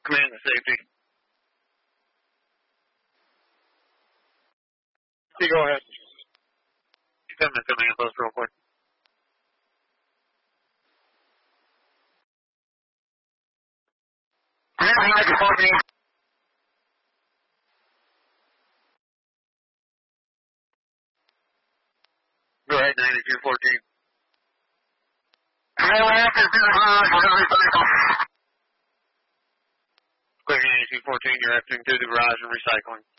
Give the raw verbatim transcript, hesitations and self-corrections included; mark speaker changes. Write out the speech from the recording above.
Speaker 1: Command the safety. You go ahead. You come to command post real quick. ninety-two fourteen. Go ahead, ninety-two fourteen. Clear ninety-two fourteen, you're exiting through the garage and recycling.